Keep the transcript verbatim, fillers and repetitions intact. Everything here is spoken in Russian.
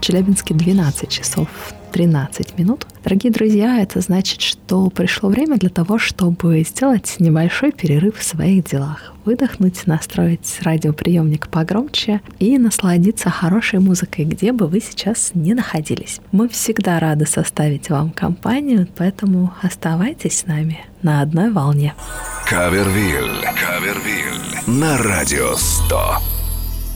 Челябинске двенадцать часов тринадцать минут. Дорогие друзья, это значит, что пришло время для того, чтобы сделать небольшой перерыв в своих делах, выдохнуть, настроить радиоприемник погромче и насладиться хорошей музыкой, где бы вы сейчас ни находились. Мы всегда рады составить вам компанию, поэтому оставайтесь с нами на одной волне. Кавервиль. Кавервиль. На радио сто.